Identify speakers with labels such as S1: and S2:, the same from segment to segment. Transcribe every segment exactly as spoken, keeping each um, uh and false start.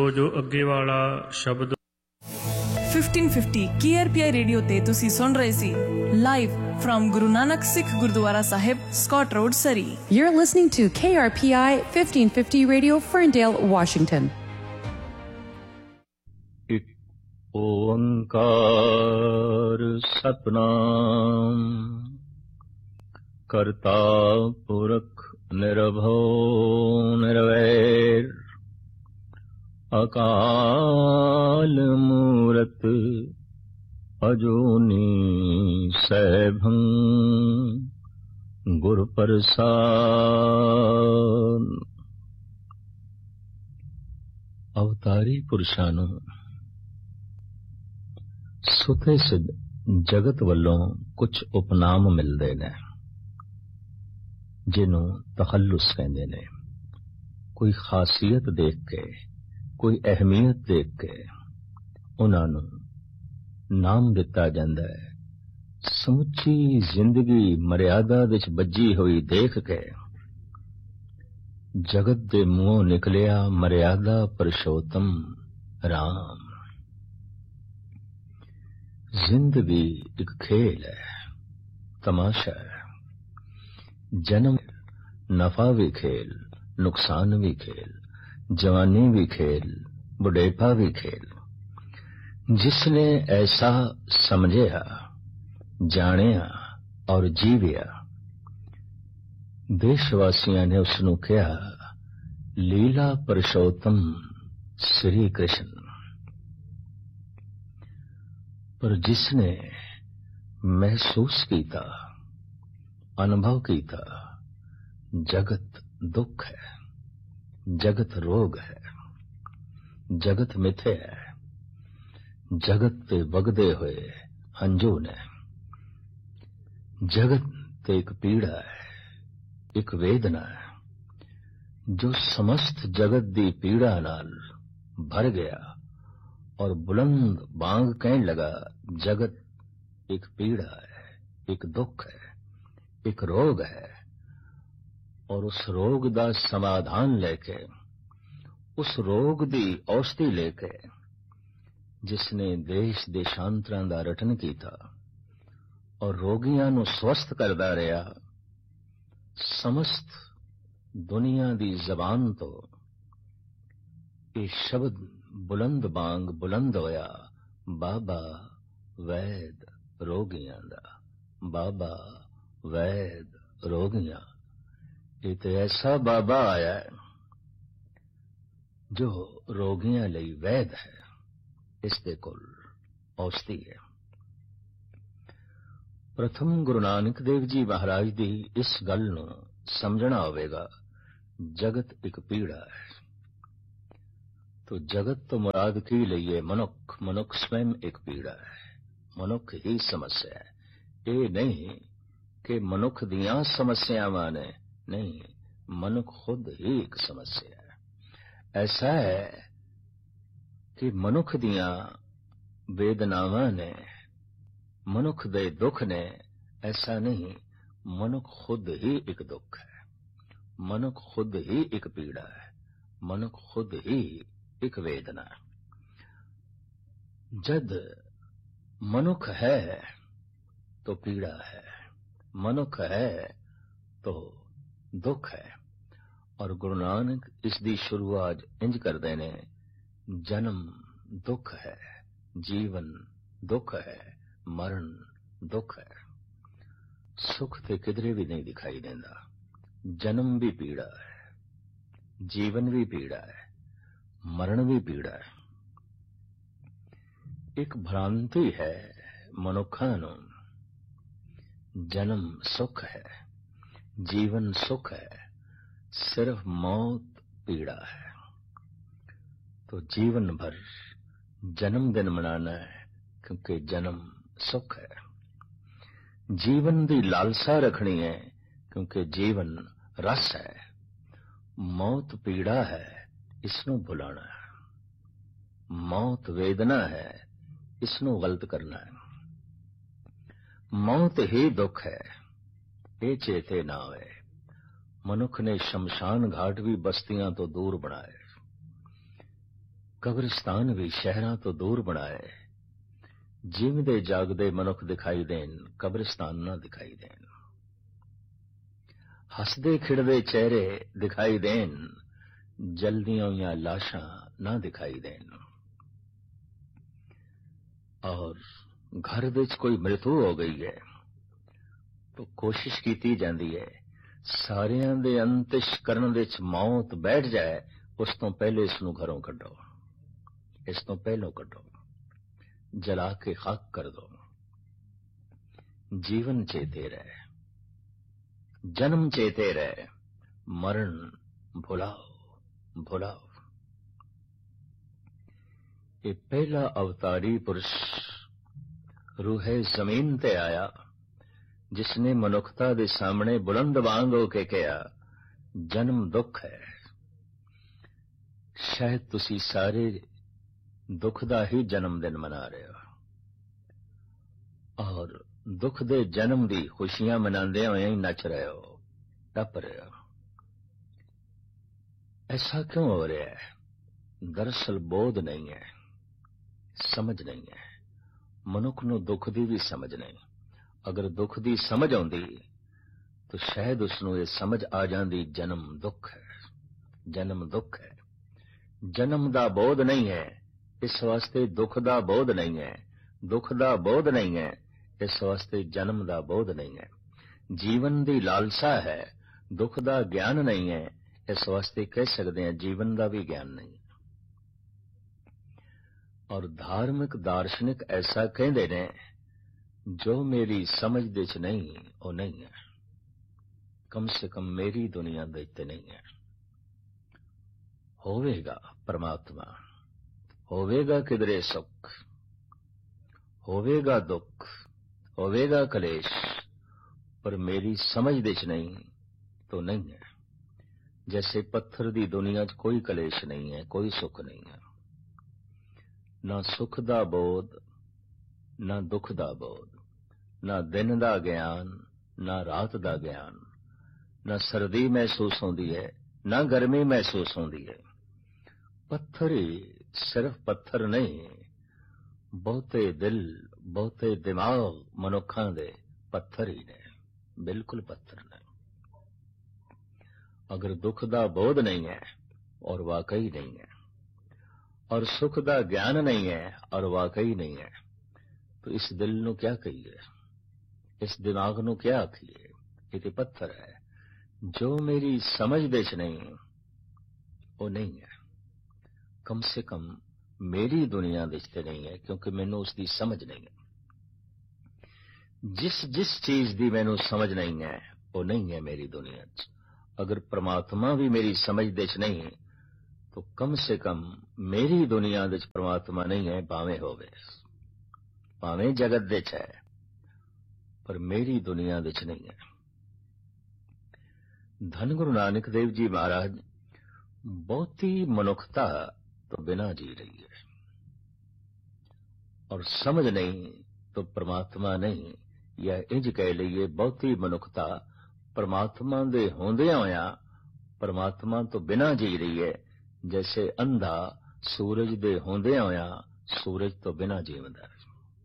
S1: ਜੋ ਅੱਗੇ ਵਾਲਾ ਸ਼ਬਦ
S2: fifteen fifty K R P ਆਈ ਰੇਡੀਓ ਤੇ ਤੁਸੀਂ ਸੁਣ ਰਹੇ ਸੀ live firm Guru Nanak Sikh Gurdwara Sahib, Scott road, Surrey.
S3: You're listening to K R P I fifteen fifty Radio, Ferndale, Washington.
S4: ਇੱਕ ਓੰਕਾਰ ਸਤਿਨਾਮ ਕਰਤਾ ਪੁਰਖ ਨਿਰਭਉ ਨਿਰਵੈਰ ਅਕਾਲ ਮੂਰਤ ਅਜੂਨੀ ਸੈਭੰ ਗੁਰ ਪ੍ਰਸਾਦ। ਅਵਤਾਰੀ ਪੁਰਸ਼ਾਂ ਨੂੰ ਸੁਤੇ ਸਿੱਧ ਜਗਤ ਵੱਲੋਂ ਕੁਝ ਉਪਨਾਮ ਮਿਲਦੇ ਨੇ ਜਿਹਨੂੰ ਤਖੱਲੁਸ ਕਹਿੰਦੇ ਨੇ। ਕੋਈ ਖਾਸੀਅਤ ਦੇਖ ਕੇ, ਕੋਈ ਅਹਿਮੀਅਤ ਦੇਖ ਕੇ ਉਹਨਾਂ ਨੂੰ ਨਾਮ ਦਿੱਤਾ ਜਾਂਦਾ ਹੈ। ਸਮੁੱਚੀ ਜ਼ਿੰਦਗੀ ਮਰਿਆਦਾ ਵਿੱਚ ਬੱਝੀ ਹੋਈ ਦੇਖ ਕੇ ਜਗਤ ਦੇ ਮੂੰਹੋਂ ਨਿਕਲਿਆ ਮਰਿਆਦਾ ਪੁਰਸ਼ੋਤਮ ਰਾਮ। ਜ਼ਿੰਦਗੀ ਇੱਕ ਖੇਲ ਹੈ, ਤਮਾਸ਼ਾ ਹੈ। ਜਨਮ ਨਫਾ ਵੀ ਖੇਲ, ਨੁਕਸਾਨ ਵੀ ਖੇਲ, जवानी भी खेल, बुढ़ेपा भी खेल। जिसने ऐसा समझिया, जानिया और जीविया, देशवासियों ने उसनू कहा लीला पुरुषोत्तम श्री कृष्ण। पर जिसने महसूस किया, अनुभव किया, जगत दुख है, जगत रोग है, जगत मिथे है, जगत ते वगदे हुए हंजू ने, जगत ते एक पीड़ा है, एक वेदना है जो समस्त जगत दी पीड़ा नाल भर गया और बुलंद बांग कहने लगा जगत एक पीड़ा है, एक दुख है, एक रोग है। और उस रोग दा समाधान लेके, उस रोग दी औषधि लेके जिसने देश देशांतरां दा रटन कीता और रोगियां नू स्वस्थ करदा रहा, समस्त दुनिया दी जबान तो ये शब्द बुलंद बांग बुलंद होया बाबा वैद रोगियां दा, बाबा वैद रोगियां। ये तो ऐसा बाबा आया है जो रोगियां लई वैद है, इसके कोल औषधि है। प्रथम गुरु नानक देव जी महाराज दी इस गल नू समझना होवेगा। जगत एक पीड़ा है तो जगत तो मुराद की लईए मनुख। मनुख स्वयं एक पीड़ा है, मनुख ही समस्या है। ये नहीं कि मनुख दियां समस्यावां ने, नहीं, मनुख खुद ही एक समस्या है। ऐसा है कि मनुख दियां वेदनावां ने, मनुख दे दुख ने, ऐसा नहीं, मनुख खुद ही एक दुख है, मनुख खुद ही एक पीड़ा है, मनुख खुद ही एक वेदना है। जद मनुख है तो पीड़ा है, मनुख है तो दुख है। और गुरु नानक इसकी शुरुआत इंज करते ने, जन्म दुख है, जीवन दुख है, मरण दुख है। सुख ते किधरे भी नहीं दिखाई देता। जन्म भी पीड़ा है, जीवन भी पीड़ा है, मरण भी पीड़ा है। एक भ्रांति है मनुखा नू जन्म सुख है, जीवन सुख है, सिर्फ मौत पीड़ा है। तो जीवन भर जन्मदिन मनाना है क्योंकि जन्म सुख है। जीवन दी लालसा रखनी है क्योंकि जीवन रस है। मौत पीड़ा है, इसनू भुलाना है। मौत वेदना है, इसनू गलत करना है। मौत ही दुख है, ये चेते ना होए। मनुख ने शमशान घाट भी बस्तियां तो दूर बनाए। ਕਬਰਿਸਤਾਨ ਵੀ ਸ਼ਹਿਰਾਂ ਤੋਂ ਦੂਰ ਬਣਾਏ, ਜਿਉਂਦੇ ਜਾਗਦੇ ਮਨੁੱਖ ਦਿਖਾਈ ਦੇਣ, ਕਬਰਿਸਤਾਨ ਨਾ ਦਿਖਾਈ ਦੇਣ। ਹੱਸਦੇ ਖਿੜਦੇ ਚਿਹਰੇ ਦਿਖਾਈ ਦੇਣ, ਜਲਦੀਆਂ ਹੋਈਆਂ ਲਾਸ਼ਾਂ ਨਾ ਦਿਖਾਈ ਦੇਣ। ਔਰ ਘਰ ਵਿੱਚ ਕੋਈ ਮ੍ਰਿਤੂ ਹੋ ਗਈ ਹੈ ਤਾਂ ਕੋਸ਼ਿਸ਼ ਕੀਤੀ ਜਾਂਦੀ ਹੈ ਸਾਰਿਆਂ ਦੇ ਅੰਤਿਸ਼ ਕਰਨ ਵਿੱਚ ਮੌਤ ਬੈਠ ਜਾਏ, ਉਸ ਤੋਂ ਪਹਿਲੇ ਇਸ ਨੂੰ ਘਰੋਂ ਕੱਢੋ, ਇਸ ਤੋਂ ਪਹਿਲੋਂ ਕੱਢੋ, ਜਲਾ ਕੇ ਖਾਕ ਕਰ ਦੋ। ਜੀਵਨ ਚੇਤੇ ਰਹੇ, ਜਨਮ ਚੇਤੇ ਰਹੇ, ਮਰਨ ਭੁਲਾਓ ਭੁਲਾਓ। ਇਹ ਪਹਿਲਾ ਅਵਤਾਰੀ ਪੁਰਸ਼ ਰੂਹੇ ਜ਼ਮੀਨ ਤੇ ਆਇਆ, ਜਿਸਨੇ ਮਨੁੱਖਤਾ ਦੇ ਸਾਹਮਣੇ ਬੁਲੰਦ ਵਾਂਗ ਹੋ ਕੇ ਕਿਹਾ, ਜਨਮ ਦੁੱਖ ਹੈ। ਸ਼ਾਇਦ ਤੁਸੀਂ ਸਾਰੇ ਦੁੱਖ ਦਾ ਹੀ ਜਨਮ ਦਿਨ ਮਨਾ ਰਹੇ ਹੋ, ਔਰ ਦੁੱਖ ਦੇ ਜਨਮ ਦੀ ਖੁਸ਼ੀਆਂ ਮਨਾਉਂਦੇ ਹੋਏ ਹੀ ਨੱਚ ਰਹੇ ਹੋ, ਟੱਪ ਰਹੇ ਹੋ। ਐਸਾ ਕਿਉਂ ਹੋ ਰਿਹਾ ਹੈ? ਦਰਅਸਲ ਬੋਧ ਨਹੀਂ ਹੈ, ਸਮਝ ਨਹੀਂ ਹੈ। ਮਨੁੱਖ ਨੂੰ ਦੁੱਖ ਦੀ ਵੀ ਸਮਝ ਨਹੀਂ। ਅਗਰ ਦੁੱਖ ਦੀ ਸਮਝ ਆਉਂਦੀ ਤਾਂ ਸ਼ਾਇਦ ਉਸ ਨੂੰ ਇਹ ਸਮਝ ਆ ਜਾਂਦੀ, ਜਨਮ ਦੁੱਖ ਹੈ, ਜਨਮ ਦੁੱਖ ਹੈ। ਜਨਮ ਦਾ ਬੋਧ ਨਹੀਂ ਹੈ, ਇਸ ਵਾਸਤੇ ਦੁੱਖ ਦਾ ਬੋਧ ਨਹੀਂ ਹੈ। ਦੁੱਖ ਦਾ ਬੋਧ ਨਹੀਂ ਹੈ, ਇਸ ਵਾਸਤੇ ਜਨਮ ਦਾ ਬੋਧ ਨਹੀਂ ਹੈ। ਜੀਵਨ ਦੀ ਲਾਲਸਾ ਹੈ, ਦੁੱਖ ਦਾ ਗਿਆਨ ਨਹੀਂ ਹੈ, ਇਸ ਵਾਸਤੇ ਕਹਿ ਸਕਦੇ ਹਾਂ ਜੀਵਨ ਦਾ ਵੀ ਗਿਆਨ ਨਹੀਂ। ਔਰ ਧਾਰਮਿਕ ਦਾਰਸ਼ਨਿਕ ਐਸਾ ਕਹਿੰਦੇ ਨੇ, ਜੋ ਮੇਰੀ ਸਮਝ ਦੇ ਚ ਨਹੀਂ ਉਹ ਨਹੀਂ ਹੈ, ਕਮ ਸੇ ਕਮ ਮੇਰੀ ਦੁਨੀਆ ਦੇ ਤੇ ਨਹੀਂ ਹੈ। ਹੋਵੇਗਾ ਪਰਮਾਤਮਾ, ਹੋਵੇਗਾ ਕਿਧਰੇ ਸੁੱਖ, ਹੋਵੇਗਾ ਦੁੱਖ, ਹੋਵੇਗਾ ਕਲੇਸ਼, ਪਰ ਮੇਰੀ ਸਮਝ ਦੇ ਚ ਨਹੀਂ तो नहीं है। जैसे पत्थर दी दुनिया च कोई कलेश नहीं है, कोई सुख नहीं है, ना सुख दा बोध, ना दुख दा बोध, ना दिन दा ज्ञान, ना रात दा ज्ञान, ना सर्दी महसूस होती है, ना गर्मी महसूस होती है। पत्थर ही सिर्फ पत्थर नहीं, बहुते दिल बहुते दिमाग मनुखा दे पत्थर ही ने, बिल्कुल पत्थर ने। अगर दुख दा बोध नहीं है और वाकई नहीं है, और सुख दा ज्ञान नहीं है और वाकई नहीं है, तो इस दिल नु क्या कहिए, इस दिमाग नु क्या आखिए? ये तो पत्थर है। जो मेरी समझ दे च नहीं वो नहीं है, कम से कम मेरी दुनिया दे च नहीं है, क्योंकि मैनू उसकी समझ नहीं है। जिस जिस चीज की मैनू समझ नहीं है वो नहीं है मेरी दुनिया च। अगर परमात्मा भी मेरी समझ दे च नहीं तो कम से कम मेरी दुनिया दे च परमात्मा नहीं है, भावें होवे भावें जगत दे च है, पर मेरी दुनिया दे च नहीं है। धन गुरु नानक देव जी महाराज बहुती मनुखता तो बिना जी रही है, और समझ नहीं तो परमात्मा नहीं, या इंज कह लीए बहुती मनुखता परमात्मा दे होंदिया होया परमात्मा तो बिना जी रही है। जैसे अंधा सूरज दे होंदिया होया सूरज तो बिना जीवंदा है।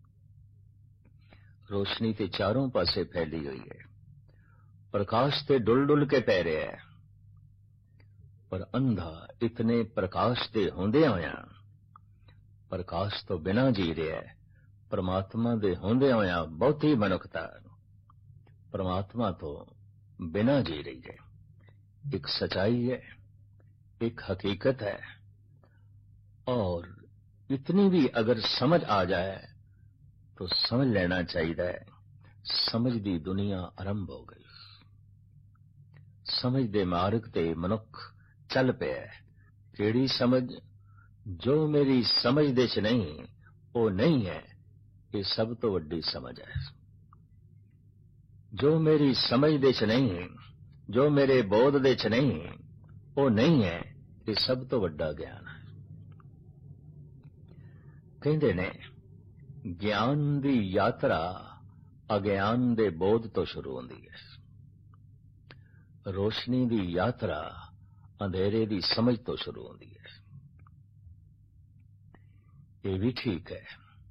S4: रोशनी ते चारों पासे फैली हुई है, प्रकाश ते डुल डुल के पै रहा है, पर अंधा इतने प्रकाश दे होंदिया होया प्रकाश तो बिना जी रहा है। परमात्मा दे होंदिया होया बहुती मनुखता परमात्मा तो बिना जी रही है। एक सच्चाई है, एक हकीकत है, और इतनी भी अगर समझ आ जाए तो समझ लेना चाहिए समझ दी दुनिया आरंभ हो गई। समझ दे मार्ग ते मनुख चल पे। केड़ी समझ? जो मेरी समझ दे च नहीं वो नहीं है, ये सब तो वड्डी समझ है। जो मेरी समझ दे च नहीं, जो मेरे बोध दे च नहीं वो नहीं है, ये सब तो वड्डा ज्ञान है। कहते ने ज्ञान दी यात्रा अज्ञान दे बोध तो शुरू होती है, रोशनी दी यात्रा अंधेरे दी समझ तो शुरू होती है। ਇਹ ਵੀ ਠੀਕ ਹੈ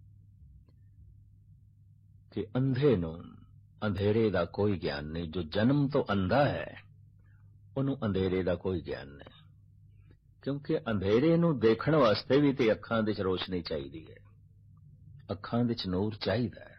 S4: ਕਿ ਅੰਧੇ ਨੂੰ ਅੰਧੇਰੇ ਦਾ ਕੋਈ ਗਿਆਨ ਨਹੀਂ। ਜੋ ਜਨਮ ਤੋਂ ਅੰਧਾ ਹੈ ਉਹਨੂੰ ਅੰਧੇਰੇ ਦਾ ਕੋਈ ਗਿਆਨ ਨਹੀਂ, ਕਿਉਂਕਿ ਅੰਧੇਰੇ ਨੂੰ ਦੇਖਣ ਵਾਸਤੇ ਵੀ ਤੇ ਅੱਖਾਂ ਵਿੱਚ ਰੋਸ਼ਨੀ ਚਾਹੀਦੀ ਹੈ, ਅੱਖਾਂ ਵਿੱਚ ਨੂਰ ਚਾਹੀਦਾ ਹੈ।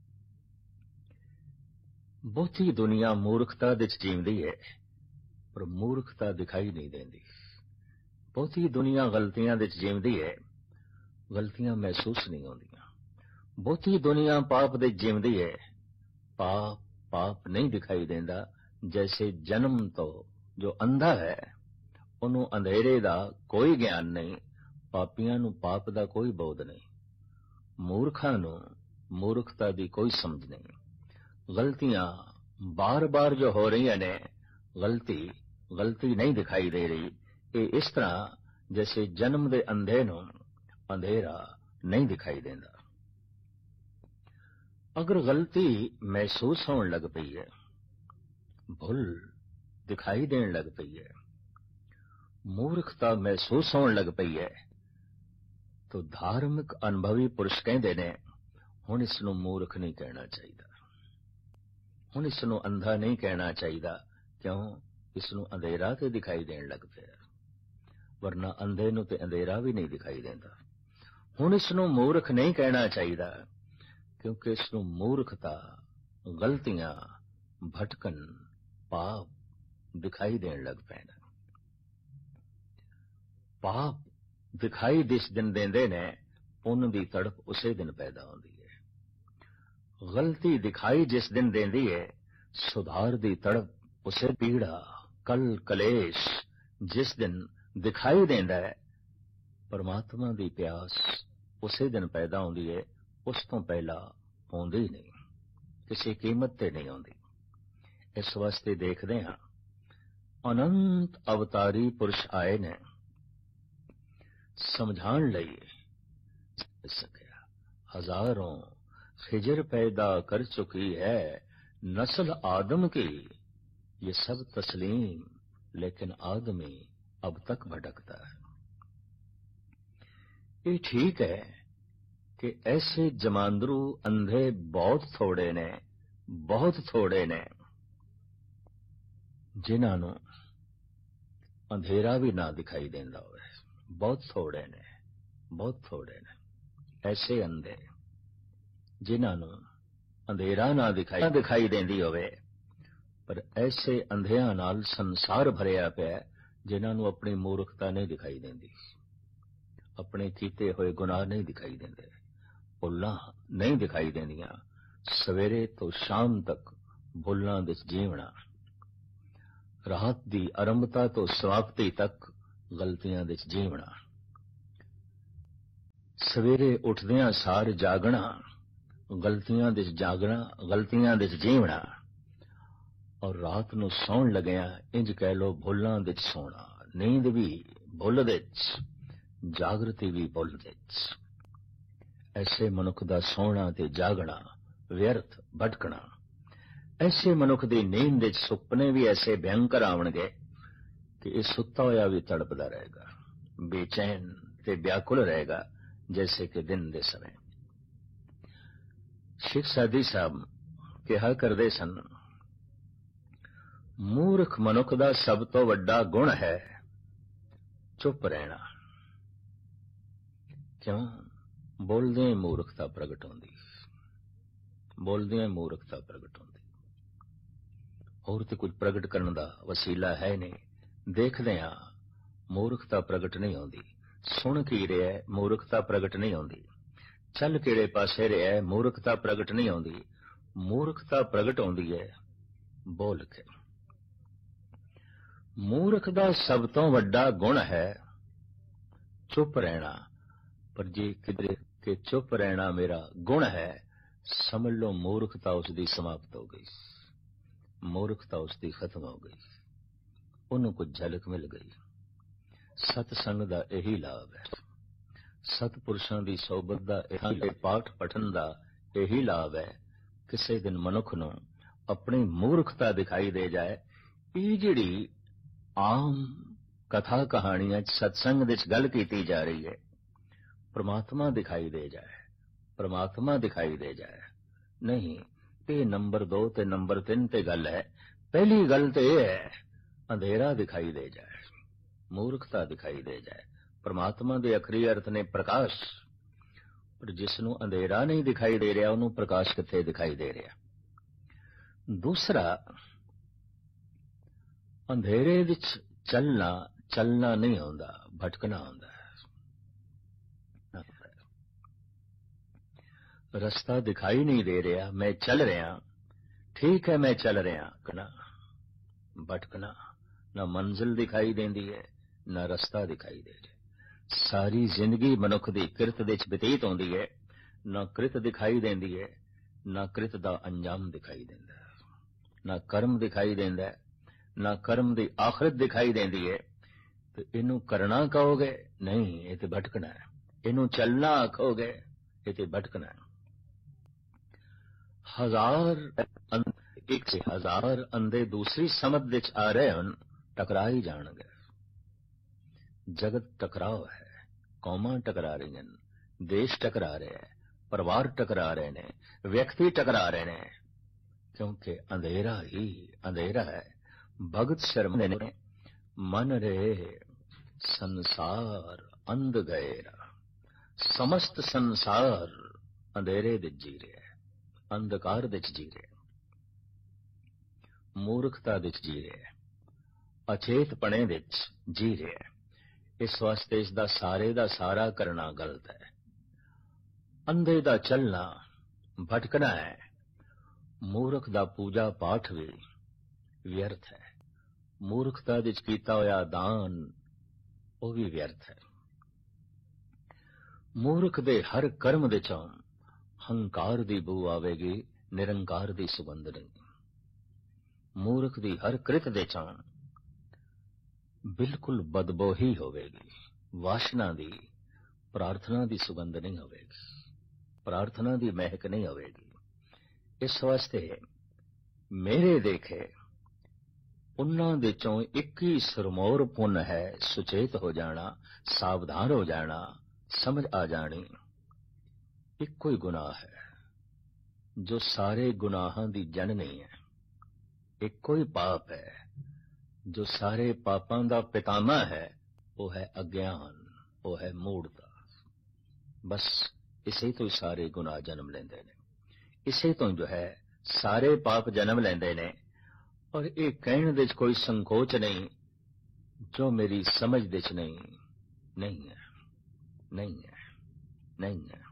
S4: ਬਹੁਤੀ ਦੁਨੀਆ ਮੂਰਖਤਾ ਵਿੱਚ ਜੀਂਦੀ ਹੈ, ਪਰ ਮੂਰਖਤਾ ਦਿਖਾਈ ਨਹੀਂ ਦਿੰਦੀ। ਬਹੁਤੀ ਦੁਨੀਆ ਗਲਤੀਆਂ ਵਿੱਚ ਜੀਂਦੀ ਹੈ, ਗਲਤੀਆਂ ਮਹਿਸੂਸ ਨਹੀਂ ਹੁੰਦੀਆਂ। ਬਹੁਤੀ ਦੁਨੀਆ ਪਾਪ ਦੇ ਜੀਂਦੀ ਹੈ, ਪਾਪ ਪਾਪ ਨਹੀਂ ਦਿਖਾਈ ਦਿੰਦਾ। ਜੈਸੇ ਜਨਮ ਤੋਂ ਜੋ ਅੰਧਾ ਹੈ ਉਹਨੂੰ ਅੰਧੇਰੇ ਦਾ ਕੋਈ ਗਿਆਨ ਨਹੀਂ, ਪਾਪੀਆਂ ਨੂੰ ਪਾਪ ਦਾ ਕੋਈ ਬੋਧ ਨਹੀਂ, ਮੂਰਖਾਂ ਨੂੰ ਮੂਰਖਤਾ ਦੀ ਕੋਈ ਸਮਝ ਨਹੀਂ। ਗਲਤੀਆਂ ਬਾਰ-ਬਾਰ ਜੋ ਹੋ ਰਹੀਆਂ ਨੇ, ਗਲਤੀ ਗਲਤੀ ਨਹੀਂ ਦਿਖਾਈ ਦੇ ਰਹੀ। ਇਹ ਇਸ ਤਰ੍ਹਾਂ ਜੈਸੇ ਜਨਮ ਦੇ ਅੰਧੇ ਨੂੰ ਅੰਧੇਰਾ ਨਹੀਂ ਦਿਖਾਈ ਦਿੰਦਾ। ਅਗਰ ਗਲਤੀ ਮਹਿਸੂਸ ਹੋਣ ਲੱਗ ਪਈ ਹੈ, ਭੁੱਲ ਦਿਖਾਈ ਦੇਣ ਲੱਗ ਪਈ ਹੈ, ਮੂਰਖਤਾ ਮਹਿਸੂਸ ਹੋਣ ਲੱਗ ਪਈ ਹੈ, ਤਾਂ ਧਾਰਮਿਕ ਅਨੁਭਵੀ ਪੁਰਸ਼ ਕਹਿੰਦੇ ਨੇ ਹੁਣ ਇਸ ਨੂੰ ਮੂਰਖ ਨਹੀਂ ਕਹਿਣਾ ਚਾਹੀਦਾ, ਹੁਣ ਇਸ ਨੂੰ ਅੰਧਾ ਨਹੀਂ ਕਹਿਣਾ ਚਾਹੀਦਾ। ਕਿਉਂ? ਇਸ ਨੂੰ ਅੰਧੇਰਾ ਤੇ ਦਿਖਾਈ ਦੇਣ ਲੱਗ ਪਿਆ, ਵਰਨਾ ਅੰਧੇ ਨੂੰ ਤੇ ਅੰਧੇਰਾ ਵੀ ਨਹੀਂ ਦਿਖਾਈ ਦਿੰਦਾ। ਹੁਣ ਇਸ ਨੂੰ ਮੂਰਖ ਨਹੀਂ ਕਹਿਣਾ ਚਾਹੀਦਾ, ਕਿਉਂਕਿ ਇਸ ਨੂੰ ਮੂਰਖਤਾ, ਗਲਤੀਆਂ, ਭਟਕਣ, ਪਾਪ ਦਿਖਾਈ ਦੇਣ ਲੱਗ ਪੈਣਾ। ਪਾਪ ਦਿਖਾਈ ਜਿਸ ਦਿਨ ਦਿੰਦੇ ਨੇ, ਪੁੰਨ ਦੀ ਤੜਪ ਉਸੇ ਦਿਨ ਪੈਦਾ ਹੁੰਦੀ ਹੈ। ਗਲਤੀ ਦਿਖਾਈ ਜਿਸ ਦਿਨ ਦਿੰਦੀ ਹੈ, ਸੁਧਾਰ ਦੀ ਤੜਪ ਉਸੇ ਪੀੜਾ, ਕਲ ਕਲੇਸ਼ ਜਿਸ ਦਿਨ ਦਿਖਾਈ ਦਿੰਦਾ ਹੈ, ਪਰਮਾਤਮਾ ਦੀ ਪਿਆਸ ਉਸੇ ਦਿਨ ਪੈਦਾ ਹੁੰਦੀ ਹੈ। ਉਸ ਤੋਂ ਪਹਿਲਾਂ ਆਉਂਦੀ ਨਹੀਂ, ਕਿਸੇ ਕੀਮਤ ਤੇ ਨਹੀਂ ਆਉਂਦੀ। ਇਸ ਵਾਸਤੇ ਦੇਖਦੇ ਹਾਂ ਅਨੰਤ ਅਵਤਾਰੀ ਪੁਰਸ਼ ਆਏ ਨੇ ਸਮਝਾਉਣ ਲਈ। ਸਕਿਆ ਹਜ਼ਾरों खिजर पैदा कर चुकी है नस्ल आदम की, ये सब तस्लीम, लेकिन आदमी अब तक भटकता है। ये ठीक है कि ऐसे जमांदरू अंधे बहुत थोड़े ने, बहुत थोड़े ने जिन्हां नूं अंधेरा भी ना दिखाई देंदा होवे। बहुत थोड़े ने, बहुत थोड़े ने ऐसे अंधे जिन्हां नूं अंधेरा ना दिखाई दिखाई देंदी होवे, पर ऐसे अंधियां नाल संसार भरिया पिया जिन्हां नूं अपनी मूर्खता नहीं दिखाई देंदी, अपने कीते होए गुनाह नहीं दिखाई देंदे, भुल्लां नहीं दिखाई देंदियां। सवेरे तो शाम तक भुल्लां विच जीवना, रात दी आरंभता तो समाप्ति तक गलतियां विच जीवना, सवेरे उठदियां सार जागना, गलतियां विच जागना, गलतियां विच जीवना, और रात नूं सौण लगिया इंज कह लो भुल्लां विच सोना। नींद भी भुल विच, जागृति भी भुल विच। ऐसे मनुख दा सोना ते जागना, व्यर्थ भटकना। ऐसे मनुख दी नींद विच सुपने भी ऐसे भयंकर आवणगे कि इह सुत्ता होया भी तड़पदा रहेगा, बेचैन ते व्याकुल रहेगा, जैसे कि दिन दे समय। शेख सादी साहब कहा करदे सन, मूर्ख मनुख दा सब तो वड्डा गुण है चुप रहना। क्यों? बोलदे मूर्खता प्रगट होंदी, बोलदे मूर्खता प्रगट होंदी, और तो कुछ प्रगट करने दा वसीला है नहीं। देखदे हां मूर्खता प्रगट नहीं होंदी, सुन की रहा मूर्खता प्रगट नहीं होंदी, चल किहड़े पासे रहा मूर्खता प्रगट नहीं होंदी। मूर्खता प्रगट होंदी है बोल के। मूर्ख दा सब तो वड्डा गुण है चुप रहना, पर जे किधरे के चुप रहना मेरा गुण है, समझ लो मूर्खता उसकी समाप्त हो गई, मूर्खता उसकी खत्म हो गई, उन्होंने कुछ झलक मिल गई। सतसंग दा यही लाभ है, सतपुरुषां दी सोबत दा यही पाठ पठन दा यही लाभ है। किसी दिन मनुख नूं अपनी मूर्खता दिखाई दे जाए। ये जिहड़ी आम कथा कहानियां सत्संग विच गल कीती जा रही है, परमात्मा दिखाई दे जाए, परमात्मा दिखाई दे जाए। नहीं, ये नंबर दो ते नंबर तीन ते गल है। पहली गल तो यह है अंधेरा दिखाई दे जाए, मूर्खता दिखाई दे जाए। परमात्मा दे अखरी अर्थ ने प्रकाश, पर जिसनों अंधेरा नहीं दिखाई दे रहा उन्होंने प्रकाश किथे दिखाई दे रहा। दूसरा, अंधेरे विच चलना चलना नहीं होंदा, भटकना होंदा है। रास्ता दिखाई नहीं दे रहा, मैं चल रहा, ठीक है मैं चल रहा, कना भटकना। ना मंजिल दिखाई देंदी है, ना रास्ता दिखाई दे रहा। सारी जिंदगी मनुख दी किरत दे विच बतीत होंदी है, ना किरत दिखाई देंदी है, ना किरत दा अंजाम दिखाई देंदा है, ना कर्म दिखाई देंदा है, ना कर्म दी आखिरत दिखाई देंदी है। तो इनू करना कहोगे, नहीं, ये तो भटकना है। इनू चलना आखोगे, ये तो भटकना है। हजार एक से हजार अंधे दूसरी समझ विच आ रहे हैं, टकरा ही जाणगे। जगत टकराव है, कौमां टकरा रही हैं, देश टकरा रहे हैं, परिवार टकरा रहे ने, व्यक्ति टकरा रहे ने, क्योंकि अंधेरा ही अंधेरा है। भगत शर्मा ने मन रे संसार अंध गएरा, समस्त संसार अंधेरे विच जी रहा है, अंधकार विच जी रहा है, मूर्खता विच जी रहा है, अचेतपणे विच जी रहा है। इस वास्ते इसका सारे दा सारा करना गलत है। अंधे दा चलना भटकना है, मूर्ख दा पूजा पाठ भी व्यर्थ है, मूर्खता विच कीता होया दान वो भी व्यर्थ है। मूर्ख दे हर कर्म दे चों हंकार दी बू आवेगी, निरंकार दी सुगंध नहीं। मूर्ख दी हर कृत दे चों बिल्कुल बदबो ही होवेगी, वासना दी, प्रार्थना दी सुगंध नहीं होवेगी, प्रार्थना दी महक नहीं होवेगी। इस वास्ते मेरे देखे उन्हां दे चों एक ही सरमौर पुन है, सुचेत हो जाना, सावधान हो जाना, समझ आ जानी। एक कोई गुनाह है जो सारे गुनाहां दी जननी है, एक कोई पाप है जो सारे पापां दा पितामह है, वो है अज्ञान, वो है मूढ़ता। बस इसे तो सारे गुनाह जन्म लेंदे ने, इसे तो जो है सारे पाप जन्म लेंदे ने। और ये कहने दे कोई संकोच नहीं जो मेरी समझ दे नहीं नहीं है, नहीं है, नहीं है।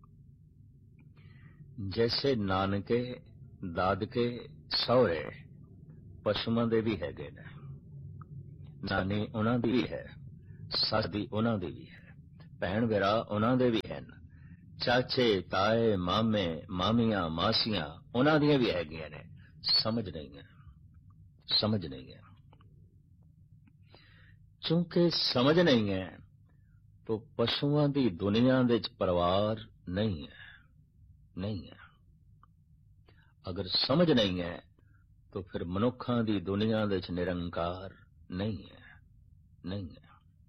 S4: जैसे नानके दादके सौरे पशुओं दे भी है ने, नानी उन्हां दी भी है, सस दी उन्हां दी भी है, भैन भरा उन्हां दे भी हैं, चाचे ताए मामे मामियां मासियां उन्हां दी भी हैगियां ने। समझ नहीं है, समझ नहीं है। चूंकि समझ नहीं है तो पशुओं की दुनिया दे परिवार नहीं है, नहीं है। अगर समझ नहीं है तो फिर मनुखा की दुनिया दे निरंकार नहीं है, नहीं है।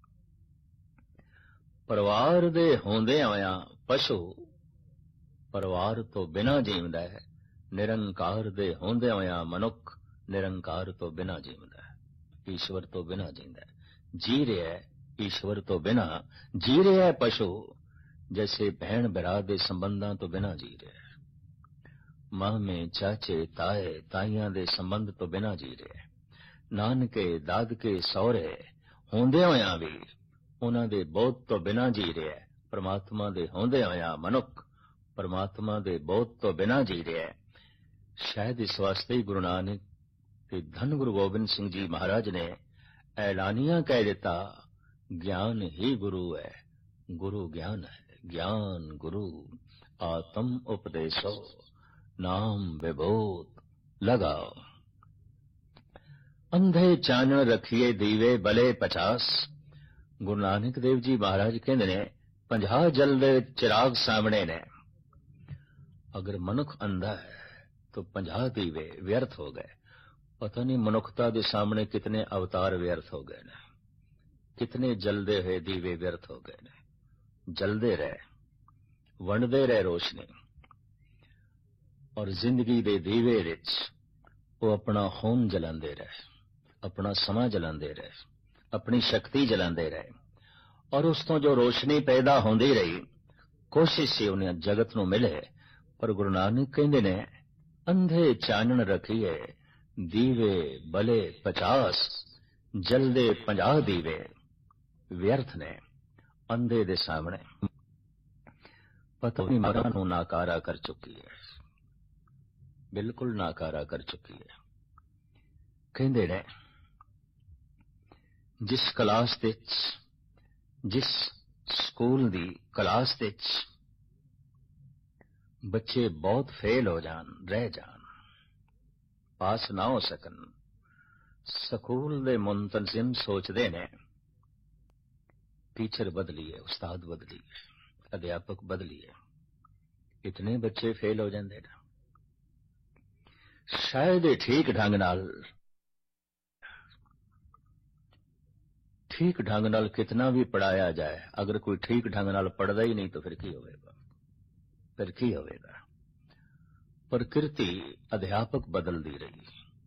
S4: परिवार दे होंदे आया पशु परिवार तो बिना जीवदा है, निरंकार दे होंदे आया मनुख निरंकार तो बिना जीवदा है, ईश्वर तो बिना जींदा है। जी रहा है ईश्वर तो बिना, जी रहा है पशु जैसे बहन भरा दे संबंधां तो बिना जी रहा है, मामे चाचे ताए ताइयां दे संबंध तो बिना जी रहा है। नानके दादके सौरे होंदे होया भी उन्हां दे बोध तो बिना जी रहा है। परमात्मा दे होंदे होया मनुख परमात्मा दे बोध तो बिना जी रहा है। शायद इस वास्ते ही गुरु नानक ते धन गुरु गोबिंद सिंह जी महाराज ने ऐलानिया कह देता, ज्ञान ही गुरु है, गुरु ज्ञान है, ज्ञान गुरु आत्म उपदेशो नाम विभूत लगाओ। अंधे चानण रखिए दीवे भले पचास। गुरु नानक देव जी महाराज कहते ने पंजाह जल दे चिराग सामने ने। अगर मनुख अंधा है तो पंजाह दीवे व्यर्थ हो गए। पता नहीं मनुखता के सामने कितने अवतार व्यर्थ हो गए ने, कितने जलदे हुए दीवे व्यर्थ हो गए ने। जलदे रहे, वंडदे रहे रोशनी, और जिंदगी दे दीवे विच वो अपना खून जलांदे रहे, अपना समा जलांदे रहे, अपनी शक्ति जलांदे रहे, और उस तो जो रोशनी पैदा होंदी रही, कोशिश से उन्हें जगत नूं मिले। पर गुरु नानक कहंदे ने, अंधे चानण रखिए दीवे बले पचास, जलदे पंजाह दीवे। व्यर्थ ने अंधे दे सामने पता नहीं मरा नूं नाकारा कर चुकी है, बिल्कुल नाकारा कर चुकी है। कहंदे ने, जिस क्लास दे जिस स्कूल दी क्लास दे बच्चे बहुत फेल हो जान, रह जान, पास ना हो सकन, स्कूल दे मुंतजिम सोचते ने टीचर बदलीए, उस्ताद बदलीए, अध्यापक बदलीए, इतने बच्चे फेल हो जाते ना। शायद ठीक ढंग नाल ठीक ढंग नाल कितना भी पढ़ाया जाए, अगर कोई ठीक ढंग नाल पढ़दा ही नहीं तो फिर की होगा, फिर की होगा। प्रकृति अध्यापक बदलती रही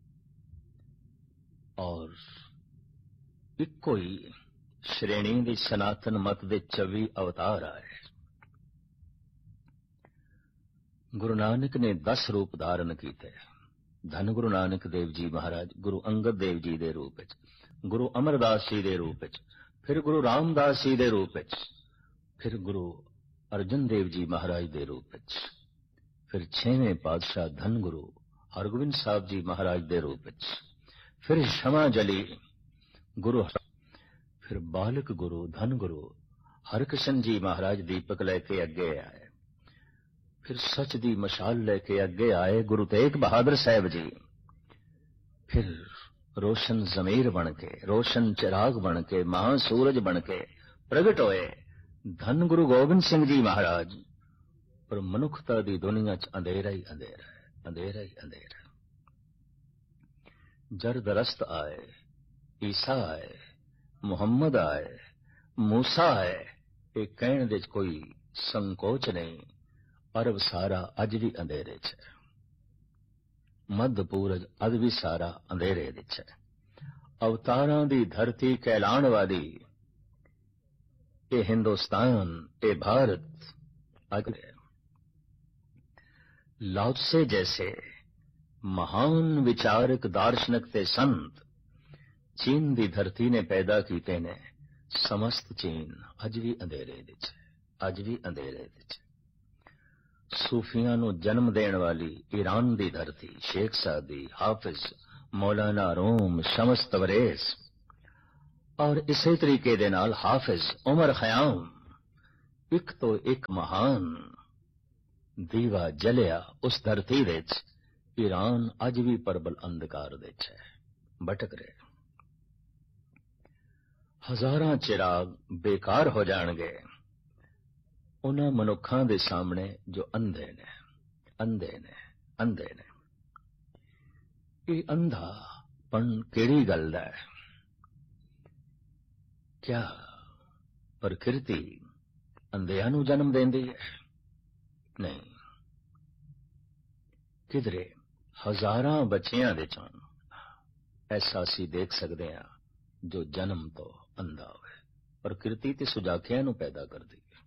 S4: और इको ही श्रेणी दी सनातन मत दे चौबी अवतार आए। गुरु नानक ने दस रूप धारण किए। धन गुरु नानक देव जी महाराज गुरु अंगद देव जी दे रूप विच, गुरु अमरदास जी दे रूप विच, फिर गुरु रामदास जी दे रूप विच, फिर गुरु अर्जन देव जी महाराज दे रूप विच, फिर छेवें पातशाह धन गुरु हरगोबिंद साहब जी महाराज दे रूप विच, फिर क्षमा जली गुरु, फिर बालक गुरु धन गुरु हरकृष्ण जी महाराज दीपक लेके अगे आए, फिर सच दी मशाल लेके अगे आए गुरु तेग बहादुर साहब जी, फिर रोशन जमीर बन के, रोशन चिराग बन के, महासूरज बन के प्रगट होए धन गुरु गोबिंद सिंह जी महाराज। पर मनुखता दी दुनिया च अंधेरा ही अंधेरा है, अंधेरा ही अंधेरा। जरदरस्त आए, ईसा आए, मुहम्मद आए, मूसा आए, ये कहने दे कोई संकोच नहीं। अरब सारा अज भी अंधेरे च है, मध्य पूरज अज भी सारा अंधेरे विच है। अवतारां दी धरती कहलाण वाली ये हिंदुस्तान, ये भारत अज लाओत्से जैसे महान विचारक दार्शनिक ते संत चीन दी धरती ने पैदा कीते ने। समस्त चीन अज भी अंधेरे विच है, अज भी अंधेरे विच। सूफियां नूं जन्म देण वाली ईरान दी धरती, शेख सादी, हाफिज, मौलाना रूम, शमस तबरेज और इसे तरीके दे नाल हाफिज उमर खयाम, एक तो एक महान दीवा जलिया उस धरती विच। ईरान अज भी परबल अंधकार विच है, भटक रहे। हजारां चिराग बेकार हो जाणगे उन्हां मनुखां दे सामने जो अंधे ने, अंधे ने, अंधे ने। ये अंधापन केड़ी गल दा है? क्या प्रकृति अंधियां नूं जन्म देंदी है? नहीं, किधरे हजारां बच्चियां दे चों ऐसा असीं देख सकते हैं जो जन्म तो अंधा होवे। प्रकृति ते सुजाखियां नूं पैदा करदी है।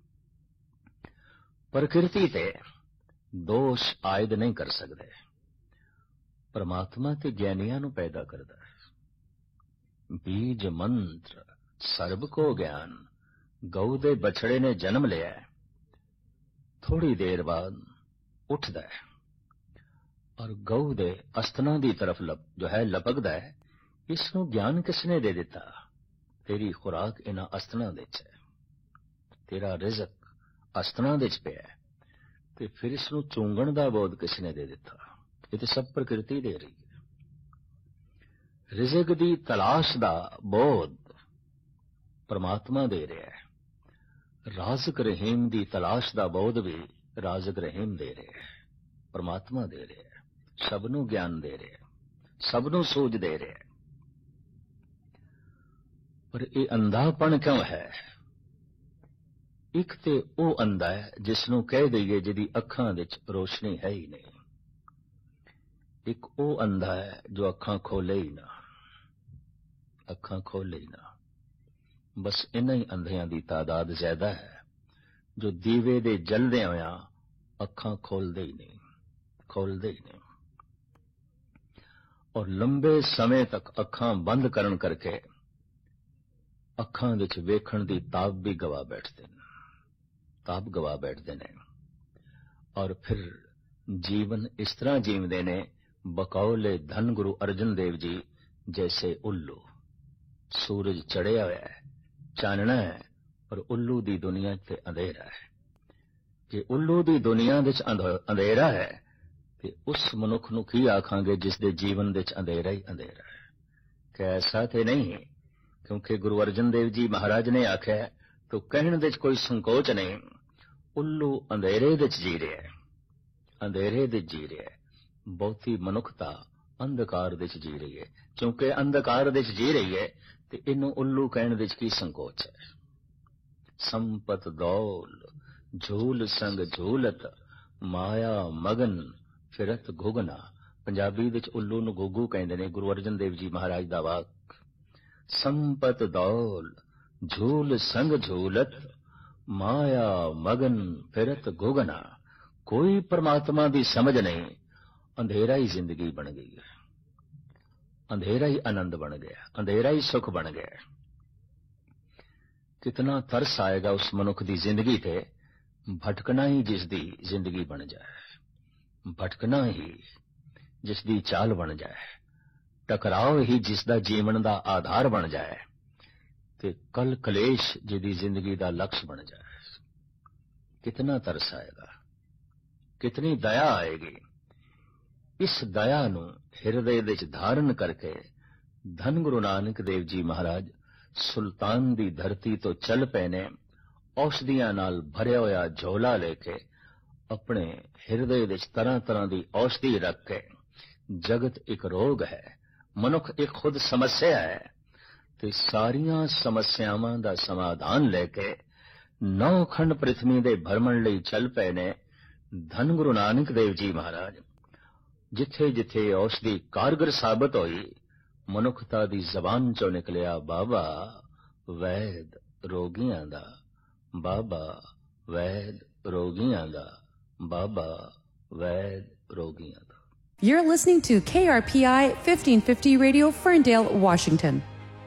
S4: प्रकृति ते दोष आयद नहीं कर सकते। परमात्मा ते ज्ञानियां नूं पैदा करदा है। बीज मंत्र सर्ब को ज्ञान, गऊ दे बछड़े ने जन्म लिया है, थोड़ी देर बाद उठदा है और गऊ दे अस्तना दी तरफ लप जो है लपकदा है। इसनूं ज्ञान किसने दे दिता? तेरी खुराक इन्हां अस्तना दे च है, तेरा रिजक अस्तना दे च पिया है, ते फिर इसनूं चूंगण दा बोध किसने दे दिता? ये तो सब प्रकृति दे रही है। रिजक दी तलाश दा बोध परमात्मा दे रहा है। राज़िक रहीम दी तलाश दा बोध भी राज़िक रहीम दे रहे हैं, परमात्मा दे रहे हैं। सबनों ज्ञान दे रहे हैं, सबनों सूझ दे रहे हैं। पर ये अंधापन क्यों है? ਇੱਕ ਤੇ ਉਹ ਅੰਧਾ ਹੈ ਜਿਸ ਨੂੰ ਕਹਿ ਦਈਏ ਜਿਹਦੀ ਅੱਖਾਂ ਵਿੱਚ ਰੋਸ਼ਨੀ ਹੈ ਹੀ ਨਹੀਂ। ਇੱਕ ਉਹ ਅੰਧਾ ਹੈ ਜੋ ਅੱਖਾਂ ਖੋਲੇ ਹੀ ਨਾ, ਅੱਖਾਂ ਖੋਲੇ ਹੀ ਨਾ। ਬਸ ਇਹਨਾਂ ਹੀ ਅੰਧਿਆਂ ਦੀ ਤਾਦਾਦ ਜ਼ਿਆਦਾ ਹੈ ਜੋ ਦੀਵੇ ਦੇ ਜਲਦੇ ਹੋਇਆਂ ਅੱਖਾਂ ਖੋਲਦੇ ਹੀ ਨਹੀਂ, ਖੋਲਦੇ ਹੀ ਨਹੀਂ। ਔਰ ਲੰਬੇ ਸਮੇਂ ਤੱਕ ਅੱਖਾਂ ਬੰਦ ਕਰਨ ਕਰਕੇ ਅੱਖਾਂ ਵਿੱਚ ਵੇਖਣ ਦੀ ਤਾਬ ਵੀ ਗਵਾ ਬੈਠਦੇ ਨੇ, ਤਾਬ ਗਵਾ ਬੈਠਦੇ ਨੇ। ਔਰ ਫਿਰ ਜੀਵਨ ਇਸ ਤਰ੍ਹਾਂ ਜੀਵਦੇ ਨੇ ਬਕੌਲੇ ਧੰਨ ਗੁਰੂ ਅਰਜਨ ਦੇਵ ਜੀ ਜੈਸੇ ਉੱਲੂ। ਸੂਰਜ ਚੜਿਆ ਹੋਇਆ ਹੈ, ਚਾਨਣਾ ਹੈ, ਪਰ ਉੱਲੂ ਦੀ ਦੁਨੀਆ ਤੇ ਅੰਧੇਰਾ ਹੈ। ਜੇ ਉੱਲੂ ਦੀ ਦੁਨੀਆ ਵਿੱਚ ਅੰਧੇਰਾ ਹੈ ਤੇ ਉਸ ਮਨੁੱਖ ਨੂੰ ਕੀ ਆਖਾਂਗੇ ਜਿਸ ਦੇ ਜੀਵਨ ਵਿੱਚ ਅੰਧੇਰਾ ਹੀ ਅੰਧੇਰਾ ਹੈ। ਕਿ ਐਸਾ ਤੇ ਨਹੀਂ, ਕਿਉਂਕਿ ਗੁਰੂ ਅਰਜਨ ਦੇਵ ਜੀ ਮਹਾਰਾਜ ਨੇ ਆਖਿਆ ਤਾਂ ਕਹਿਣ ਵਿੱਚ ਕੋਈ ਸੰਕੋਚ ਨਹੀਂ, ਉੱਲੂ ਅੰਧੇਰੇ ਵਿੱਚ ਜੀ ਰਿਹਾ ਹੈ, ਅੰਧੇਰੇ ਵਿੱਚ ਜੀ ਰਿਹਾ ਹੈ। ਬਹੁਤੀ ਮਨੁੱਖਤਾ ਅੰਧਕਾਰ ਵਿੱਚ ਜੀ ਰਹੀ ਹੈ, ਕਿਉਂਕਿ ਅੰਧਕਾਰ ਵਿੱਚ ਜੀ ਰਹੀ ਹੈ ਤੇ ਇਹਨੂੰ ਉੱਲੂ ਕਹਿਣ ਵਿੱਚ ਕੀ ਸੰਕੋਚ ਹੈ। ਸੰਪਤ ਦੌਲ ਝੂਲ ਸੰਗ ਝੂਲਤ, ਮਾਇਆ ਮਗਨ ਫਿਰਤ ਗੁਗਨਾ। ਪੰਜਾਬੀ ਵਿੱਚ ਉੱਲੂ ਨੂੰ ਗੁੱਗੂ ਕਹਿੰਦੇ ਨੇ। ਗੁਰੂ ਅਰਜਨ ਦੇਵ ਜੀ ਮਹਾਰਾਜ ਦਾ ਵਾਕ, ਸੰਪਤ ਦੌਲ ਝੂਲ ਸੰਗ ਝੂਲਤ, ਮਾਇਆ ਮਗਨ ਫਿਰਤ ਗੁਗਨਾ। ਕੋਈ ਪਰਮਾਤਮਾ ਦੀ ਸਮਝ ਨਹੀਂ, ਅੰਧੇਰਾ ਹੀ ਜ਼ਿੰਦਗੀ ਬਣ ਗਈ ਹੈ, ਅੰਧੇਰਾ ਹੀ ਆਨੰਦ ਬਣ ਗਿਆ, ਅੰਧੇਰਾ ਹੀ ਸੁਖ ਬਣ ਗਿਆ। ਕਿਤਨਾ ਤਰਸ ਆਏਗਾ ਉਸ ਮਨੁੱਖ ਦੀ ਜ਼ਿੰਦਗੀ ਤੇ, ਭਟਕਣਾ ਹੀ ਜਿਸ ਦੀ ਜ਼ਿੰਦਗੀ ਬਣ ਜਾਏ, ਭਟਕਣਾ ਹੀ ਜਿਸ ਦੀ ਚਾਲ ਬਣ ਜਾਏ, ਟਕਰਾਓ ਹੀ ਜਿਸ ਦਾ ਜੀਵਨ ਦਾ ਆਧਾਰ ਬਣ ਜਾਏ, ਤੇ ਕਲ ਕਲੇਸ਼ ਜਿਹਦੀ ਜ਼ਿੰਦਗੀ ਦਾ ਲਕਸ਼ ਬਣ ਜਾਏ। ਕਿਤਨਾ ਤਰਸ ਆਏਗਾ, ਕਿਤਨੀ ਦਇਆ ਆਏਗੀ। ਇਸ ਦਇਆ ਨੂੰ ਹਿਰਦੇ ਵਿੱਚ ਧਾਰਨ ਕਰਕੇ ਧੰਨ ਗੁਰੂ ਨਾਨਕ ਦੇਵ ਜੀ ਮਹਾਰਾਜ ਸੁਲਤਾਨ ਦੀ ਧਰਤੀ ਤੋਂ ਚੱਲ ਪਏ ਨੇ, ਔਸ਼ਧੀਆਂ ਨਾਲ ਭਰਿਆ ਹੋਇਆ ਝੋਲਾ ਲੈ ਕੇ, ਆਪਣੇ ਹਿਰਦੇ ਵਿੱਚ ਤਰ੍ਹਾਂ ਤਰ੍ਹਾਂ ਦੀ ਔਸ਼ਧੀ ਰੱਖ ਕੇ। ਜਗਤ ਇੱਕ ਰੋਗ ਹੈ, ਮਨੁੱਖ ਇੱਕ ਖੁਦ ਸਮੱਸਿਆ ਹੈ, ਤੇ ਸਾਰੀਆਂ ਸਮੱਸਿਆਵਾਂ ਦਾ ਸਮਾਧਾਨ ਲੈ ਕੇ ਨੌ ਖੰਡ ਪ੍ਰਿਥਵੀ ਦੇ ਭਰਮਣ ਲਈ ਚੱਲ ਪਏ ਨੇ ਧੰਨ ਗੁਰੂ ਨਾਨਕ ਦੇਵ ਜੀ ਮਹਾਰਾਜ। ਜਿੱਥੇ ਜਿੱਥੇ ਔਸ਼ਧੀ ਕਾਰਗਰ ਸਾਬਤ ਹੋਈ, ਮਨੁੱਖਤਾ ਦੀ ਜ਼ਬਾਨ ਚੋਂ ਨਿਕਲਿਆ ਬਾਬਾ ਵੈਦ ਰੋਗੀਆਂ ਦਾ, ਬਾਬਾ ਵੈਦ ਰੋਗੀਆਂ ਦਾ, ਬਾਬਾ ਵੈਦ ਰੋਗੀਆਂ ਦਾ।
S3: You're listening to K R P I fifteen fifty Radio, Ferndale, Washington.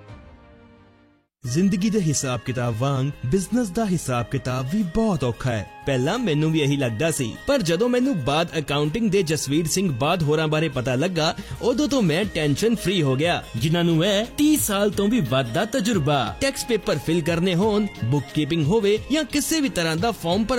S5: ਜ਼ਿੰਦਗੀ ਦੇ ਹਿਸਾਬ ਕਿਤਾਬ ਵਾਂਗ ਬਿਜ਼ਨਸ ਦਾ ਹਿਸਾਬ ਕਿਤਾਬ ਵੀ ਬਹੁਤ ਔਖਾ ਹੈ। ਪਹਿਲਾਂ ਮੈਨੂੰ ਵੀ ਇਹੀ ਲੱਗਦਾ ਸੀ, ਪਰ ਜਦੋਂ ਮੈਨੂੰ ਬਾਦ ਅਕਾਊਂਟਿੰਗ ਦੇ ਜਸਵੀਰ ਸਿੰਘ ਬਾਦ ਹੋਰਾਂ ਬਾਰੇ ਪਤਾ ਲੱਗਾ, ਉਦੋਂ ਤੋਂ ਮੈਂ ਟੈਨਸ਼ਨ ਫ੍ਰੀ ਹੋ ਗਿਆ, ਜਿਨ੍ਹਾਂ ਨੂੰ ਹੈ ਤੀਹ ਸਾਲ ਤੋਂ ਵੀ ਵੱਧ ਦਾ ਤਜਰਬਾ। ਟੈਕਸ ਪੇਪਰ ਫਿਲ ਕਰਨੇ ਹੋਣ, ਬੁੱਕ ਕੀਪਿੰਗ ਹੋਵੇ ਜਾਂ ਕਿਸੇ ਵੀ ਤਰ੍ਹਾਂ ਦਾ ਫਾਰਮ